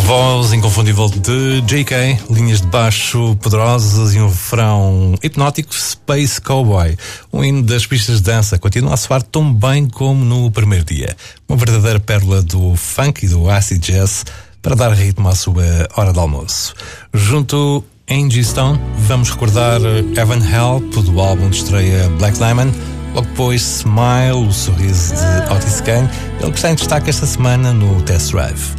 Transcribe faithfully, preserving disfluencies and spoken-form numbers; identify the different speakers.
Speaker 1: Voz inconfundível de J K, linhas de baixo poderosas e um refrão hipnótico, Space Cowboy. Um hino das pistas de dança continua a soar tão bem como no primeiro dia. Uma verdadeira pérola do funk e do acid jazz para dar ritmo à sua hora de almoço. Junto a Angie Stone, vamos recordar Evan Help do álbum de estreia Black Diamond. Logo depois Smile, o sorriso de Otis Kane, ele que está em destaque esta semana no Test Drive.